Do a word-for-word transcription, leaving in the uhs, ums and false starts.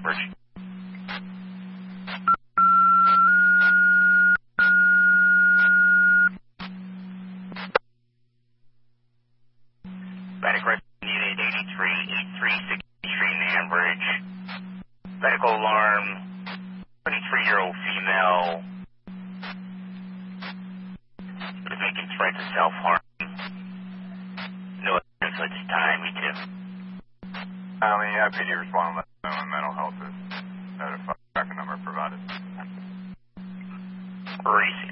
Ambridge. Medical Unit eighty-three, eighty-three sixty Street in Ambridge. Medical alarm, twenty-three-year-old female. Is making threats of self-harm. No evidence at this time, me too. Um, yeah, P D respond let know when mental health is notified. Tracking number provided. Receive.